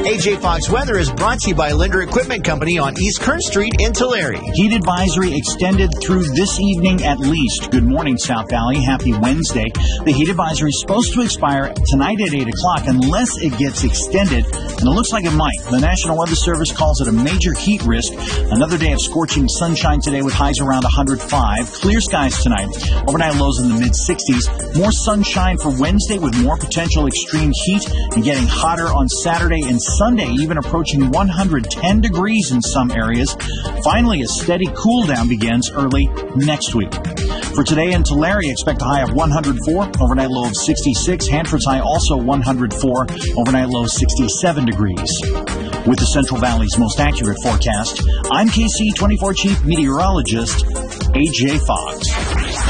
AJ Fox Weather is brought to you by Linder Equipment Company on East Kern Street in Tulare. Heat advisory extended through this evening at least. Good morning, South Valley. Happy Wednesday. The heat advisory is supposed to expire tonight at 8 o'clock unless it gets extended, and it looks like it might. The National Weather Service calls it a major heat risk. Another day of scorching sunshine today with highs around 105. Clear skies tonight. Overnight lows in the mid-60s. More sunshine for Wednesday with more potential extreme heat and getting hotter on Saturday and Sunday, even approaching 110 degrees in some areas. Finally, a steady cool down begins early next week. For today in Tulare, expect a high of 104, overnight low of 66. Hanford's high also 104, overnight low 67 degrees. With the Central Valley's most accurate forecast, I'm KC24 Chief Meteorologist A.J. Fox.